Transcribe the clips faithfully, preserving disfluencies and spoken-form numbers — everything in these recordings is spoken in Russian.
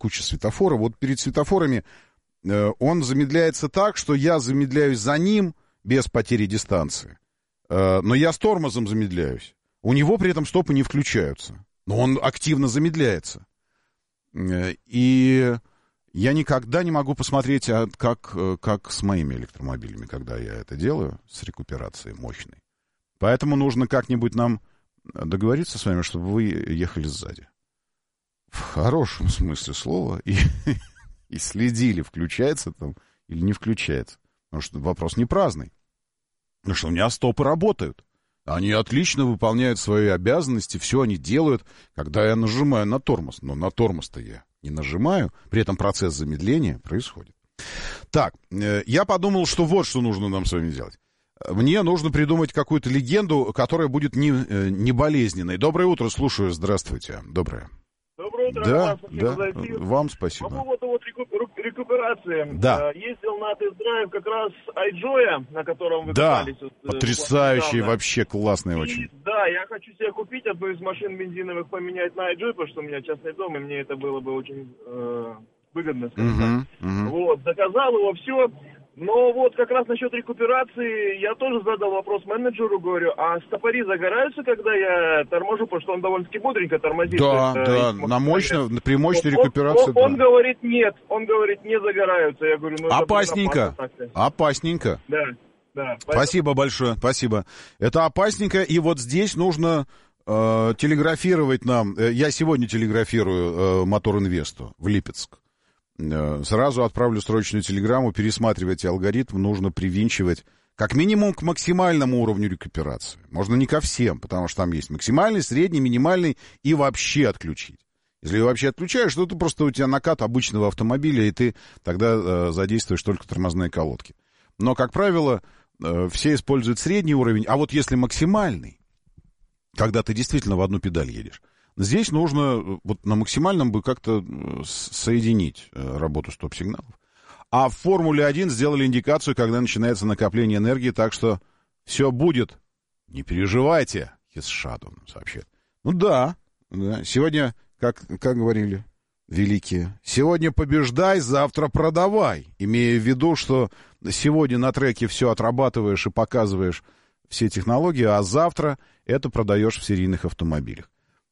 куча светофоров. Вот перед светофорами э, он замедляется так, что я замедляюсь за ним без потери дистанции. Э, но я с тормозом замедляюсь. У него при этом стопы не включаются. Но он активно замедляется. Э, и я никогда не могу посмотреть, а как, как с моими электромобилями, когда я это делаю, с рекуперацией мощной. Поэтому нужно как-нибудь нам договориться с вами, чтобы вы ехали сзади. В хорошем смысле слова. И, и следили, включается там или не включается. Потому что вопрос не праздный. Потому что у меня стопы работают. Они отлично выполняют свои обязанности, все они делают, когда я нажимаю на тормоз. Но на тормоз-то я не нажимаю, при этом процесс замедления происходит. Так, э, я подумал, что вот что нужно нам с вами делать. Мне нужно придумать какую-то легенду, которая будет не, э, не болезненной. Доброе утро, слушаю, здравствуйте. Доброе. Доброе утро, да, Роман, да, вам спасибо. По поводу вот рекуперации. Да. Ездил на тест-драйв как раз iJoy, на котором вы да, катались. Вот, потрясающий, вообще классный и, очень. Да, я хочу себе купить одну из машин бензиновых, поменять на iJoy, потому что у меня частный дом, и мне это было бы очень э, выгодно, скажем uh-huh, так. uh-huh. Вот, заказал его, все. Но вот как раз насчет рекуперации я тоже задал вопрос менеджеру, говорю, а стопори загораются, когда я торможу, потому что он довольно-таки бодренько тормозит. Да, это, да, на мощно, при мощной рекуперации, он, да. Он говорит, нет, он говорит, не загораются. Я говорю, ну это опасненько, опасненько. Да, да. Спасибо большое, спасибо. Это опасненько, и вот здесь нужно э, телеграфировать нам, я сегодня телеграфирую э, Мотор Инвесту в Липецк. Сразу отправлю срочную телеграмму, пересматривайте алгоритм, нужно привинчивать как минимум к максимальному уровню рекуперации. Можно не ко всем, потому что там есть максимальный, средний, минимальный и вообще отключить. Если вообще отключаешь, то это просто у тебя накат обычного автомобиля, и ты тогда э, задействуешь только тормозные колодки. Но, как правило, э, все используют средний уровень, а вот если максимальный, когда ты действительно в одну педаль едешь, здесь нужно вот на максимальном бы как-то соединить работу стоп-сигналов. А в Формуле один сделали индикацию, когда начинается накопление энергии, так что все будет. Не переживайте, Хисшаду сообщает. Ну да, да. Сегодня, как, как говорили великие, сегодня побеждай, завтра продавай. Имея в виду, что сегодня на треке все отрабатываешь и показываешь все технологии, а завтра это продаешь в серийных автомобилях.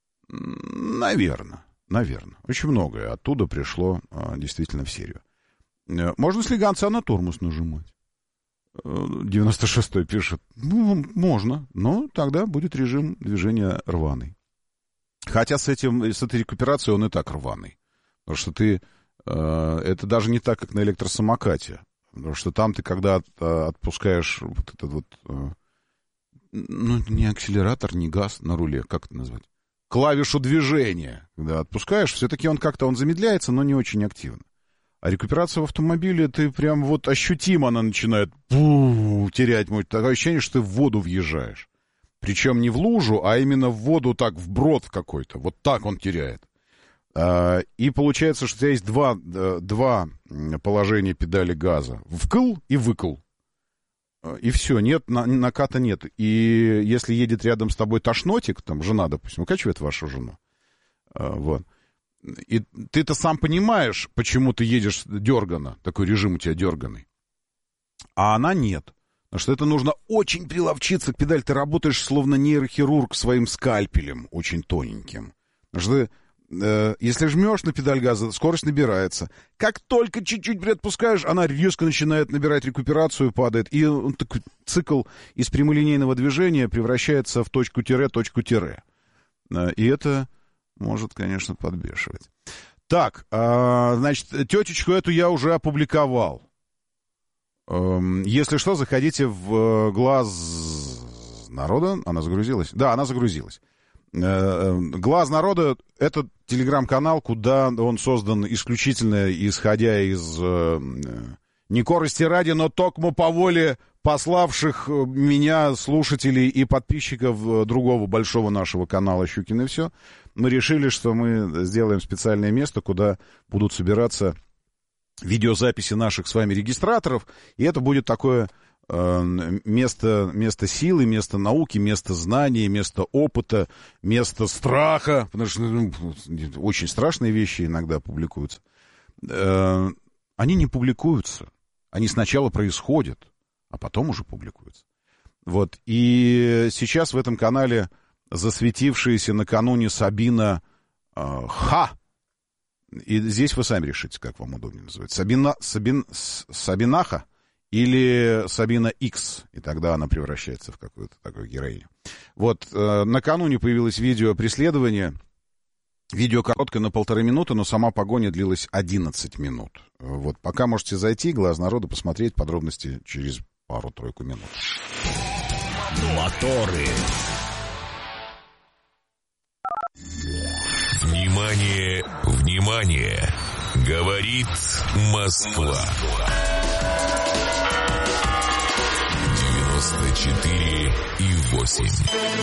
Наверное, наверное. Очень многое оттуда пришло а, действительно в серию. Можно слегонца на тормоз нажимать. девяносто шестой пишет. Ну, можно, но тогда будет режим движения рваный. Хотя с, этим, с этой рекуперацией он и так рваный. Потому что ты... Э, это даже не так, как на электросамокате. Потому что там ты, когда от, отпускаешь вот этот вот... Э, ну, не акселератор, не газ на руле, как это назвать? Клавишу движения, когда отпускаешь, все-таки он как-то он замедляется, но не очень активно. А рекуперация в автомобиле, ты прям вот ощутимо она начинает пу, терять. Такое ощущение, что ты в воду въезжаешь. Причем не в лужу, а именно в воду так, в брод какой-то. Вот так он теряет. И получается, что у тебя есть два, два положения педали газа. Вкл и выкл. И все, нет, на, наката нет. И если едет рядом с тобой тошнотик, там, жена, допустим, укачивает вашу жену, а, вот, и ты-то сам понимаешь, почему ты едешь дерганно, такой режим у тебя дерганый, а она нет. Потому что это нужно очень приловчиться к педали. Ты работаешь словно нейрохирург своим скальпелем, очень тоненьким. Потому что если жмешь на педаль газа, скорость набирается. Как только чуть-чуть приотпускаешь, она резко начинает набирать рекуперацию, падает. И он такой цикл из прямолинейного движения превращается в точку-тире, точку-тире. И это может, конечно, подбешивать. Так, значит, тетечку эту я уже опубликовал. Если что, заходите в глаз народа. Она загрузилась? Да, она загрузилась. Глаз народа — это телеграм-канал, куда он создан исключительно исходя из э, не корости ради, но токмо по воле пославших меня слушателей и подписчиков другого большого нашего канала «Щукин и все». Мы решили, что мы сделаем специальное место, куда будут собираться видеозаписи наших с вами регистраторов, и это будет такое место, место силы, место науки, место знаний, место опыта, место страха, потому что ну, очень страшные вещи иногда публикуются. Они не публикуются. Они сначала происходят, а потом уже публикуются. Вот. И сейчас в этом канале засветившаяся накануне Сабина э, Ха. И здесь вы сами решите, как вам удобнее называть. Сабина, Сабин, Сабинаха или Сабина Икс. И тогда она превращается в какую-то такую героиню. Вот. Э, накануне появилось видео преследования. Видео короткое на полторы минуты, но сама погоня длилась одиннадцать минут. Вот. Пока можете зайти, глаз народа, посмотреть подробности через пару-тройку минут. Моторы. Внимание, внимание! Говорит Москва. девяносто четыре и восемь.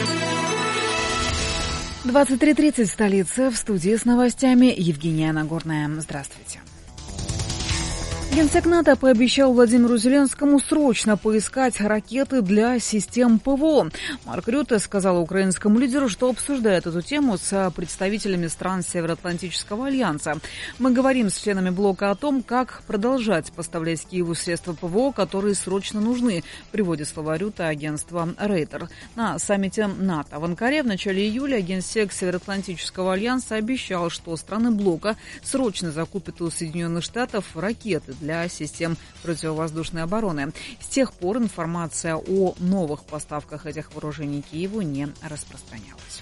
двадцать три тридцать в столице. В студии с новостями Евгения Нагорная. Здравствуйте. Генсек НАТО пообещал Владимиру Зеленскому срочно поискать ракеты для систем ПВО. Марк Рютте сказал украинскому лидеру, что обсуждает эту тему с представителями стран Североатлантического альянса. Мы говорим с членами блока о том, как продолжать поставлять Киеву средства ПВО, которые срочно нужны, приводит слова Рютте агентство Рейтер. На саммите НАТО в Анкаре в начале июля генсек Североатлантического альянса обещал, что страны блока срочно закупят у Соединенных Штатов ракеты для систем противовоздушной обороны. С тех пор информация о новых поставках этих вооружений Киеву не распространялась.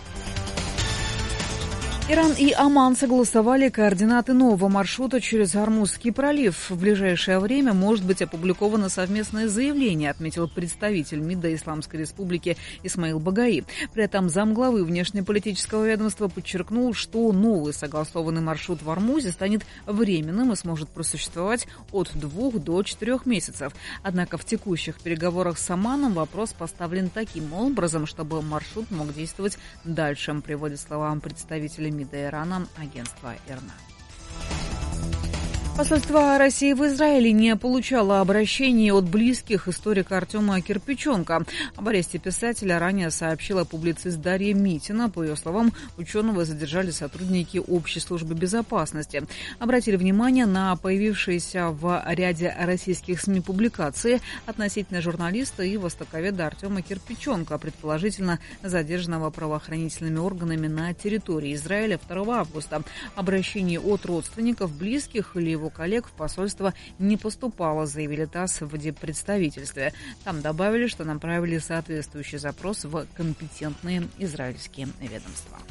Иран и Оман согласовали координаты нового маршрута через Ормузский пролив. В ближайшее время может быть опубликовано совместное заявление, отметил представитель МИДа Исламской Республики Исмаил Багаи. При этом замглавы внешнеполитического ведомства подчеркнул, что новый согласованный маршрут в Ормузе станет временным и сможет просуществовать от двух до четырех месяцев. Однако в текущих переговорах с Оманом вопрос поставлен таким образом, чтобы маршрут мог действовать дальше, приводит словам представителя МИДа Ирана агентство ИРНА. Посольство России в Израиле не получало обращений от близких историка Артема Кирпиченко. Об аресте писателя ранее сообщила публицист Дарья Митина. По ее словам, ученого задержали сотрудники Общей службы безопасности. Обратили внимание на появившиеся в ряде российских СМИ публикации относительно журналиста и востоковеда Артема Кирпиченко, предположительно задержанного правоохранительными органами на территории Израиля второго августа. Обращений от родственников, близких или его коллег в посольство не поступало, заявили ТАСС в депредставительстве. Там добавили, что направили соответствующий запрос в компетентные израильские ведомства.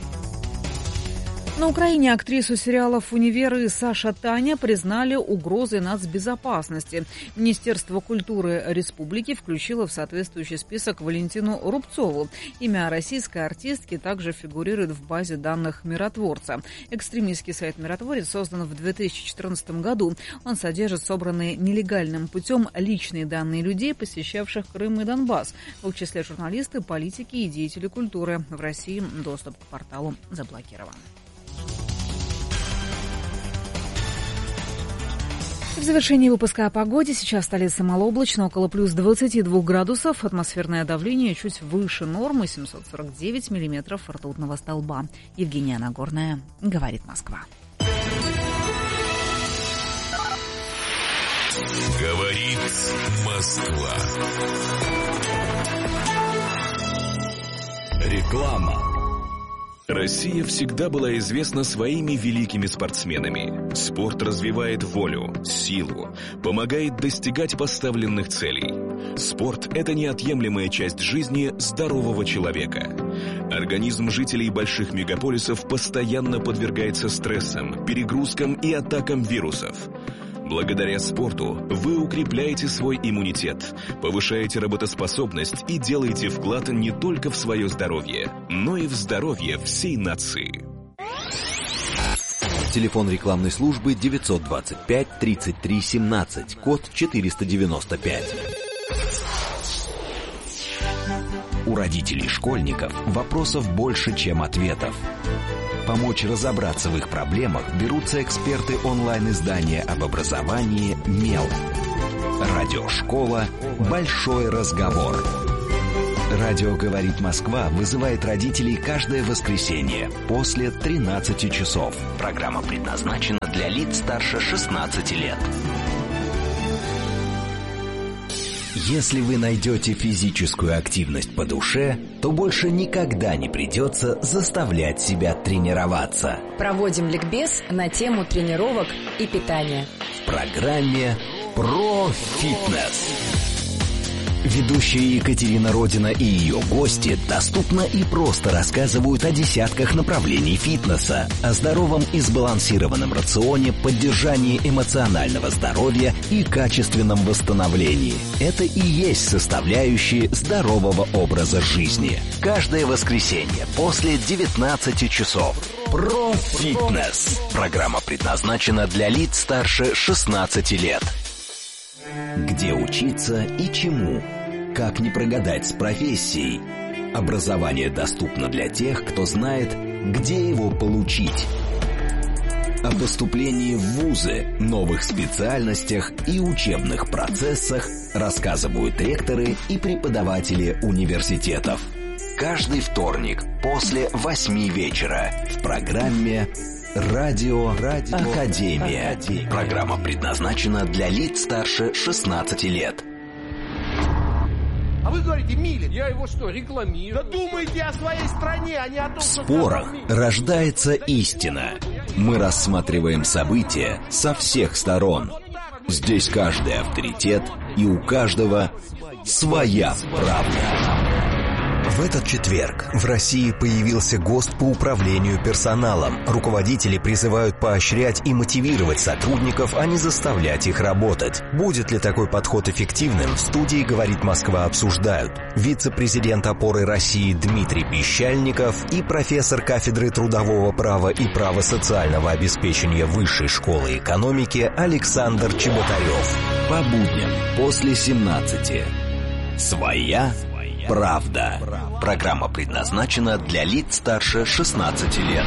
На Украине актрису сериалов «Универ» и Саша Таня признали угрозой нацбезопасности. Министерство культуры республики включило в соответствующий список Валентину Рубцову. Имя российской артистки также фигурирует в базе данных «Миротворца». Экстремистский сайт «Миротворец» создан в две тысячи четырнадцатом году. Он содержит собранные нелегальным путем личные данные людей, посещавших Крым и Донбасс. В их числе журналисты, политики и деятели культуры. В России доступ к порталу заблокирован. В завершении выпуска о погоде. Сейчас в столице малооблачно, около плюс двадцати двух градусов. Атмосферное давление чуть выше нормы, семьсот сорок девять миллиметров ртутного столба. Евгения Нагорная, говорит Москва. Говорит Москва. Реклама. Россия всегда была известна своими великими спортсменами. Спорт развивает волю, силу, помогает достигать поставленных целей. Спорт – это неотъемлемая часть жизни здорового человека. Организм жителей больших мегаполисов постоянно подвергается стрессам, перегрузкам и атакам вирусов. Благодаря спорту вы укрепляете свой иммунитет, повышаете работоспособность и делаете вклад не только в свое здоровье, но и в здоровье всей нации. Телефон рекламной службы девятьсот двадцать пять тридцать три семнадцать, код четыреста девяносто пять. У родителей школьников вопросов больше, чем ответов. Помочь разобраться в их проблемах берутся эксперты онлайн-издания об образовании «Мел». Радиошкола «Большой разговор». Радио «Говорит Москва» вызывает родителей каждое воскресенье после тринадцати часов. Программа предназначена для лиц старше шестнадцати лет. Если вы найдете физическую активность по душе, то больше никогда не придется заставлять себя тренироваться. Проводим ликбез на тему тренировок и питания. В программе «Про фитнес». Ведущая Екатерина Родина и ее гости доступно и просто рассказывают о десятках направлений фитнеса, о здоровом и сбалансированном рационе, поддержании эмоционального здоровья и качественном восстановлении. Это и есть составляющие здорового образа жизни. Каждое воскресенье после девятнадцати часов. Про фитнес. Программа предназначена для лиц старше шестнадцати лет. Где учиться и чему? Как не прогадать с профессией? Образование доступно для тех, кто знает, где его получить. О поступлении в вузы, новых специальностях и учебных процессах рассказывают ректоры и преподаватели университетов. Каждый вторник после восьми вечера в программе «Радио, Радио Академия». Академия. Программа предназначена для лиц старше шестнадцати лет. А вы говорите, Милин, я его что, рекламирую? Да думайте о своей стране, а не о том, В что... спорах рождается истина. Мы рассматриваем события со всех сторон. Здесь каждый авторитет, и у каждого своя правда. В этот четверг в России появился ГОСТ по управлению персоналом. Руководители призывают поощрять и мотивировать сотрудников, а не заставлять их работать. Будет ли такой подход эффективным, в студии «Говорит Москва» обсуждают вице-президент «Опоры России» Дмитрий Пищальников и профессор кафедры трудового права и права социального обеспечения Высшей школы экономики Александр Чеботарев. По будням после семнадцати. Своя правда. Программа предназначена для лиц старше шестнадцати лет.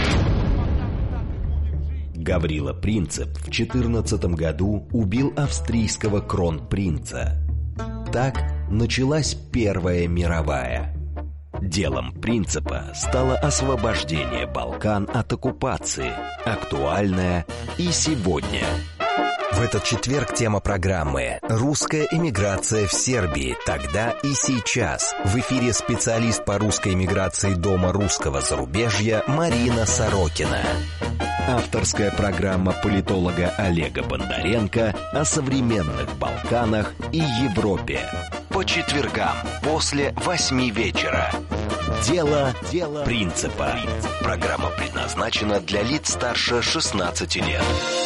Гаврила Принцип в четырнадцатом году убил австрийского кронпринца. Так началась Первая мировая. Делом Принципа стало освобождение Балкан от оккупации, актуальное и сегодня. В этот четверг тема программы «Русская эмиграция в Сербии. Тогда и сейчас». В эфире специалист по русской эмиграции Дома русского зарубежья Марина Сорокина. Авторская программа политолога Олега Бондаренко о современных Балканах и Европе. По четвергам после восьми вечера. Дело, Дело Принципа. Программа предназначена для лиц старше шестнадцати лет.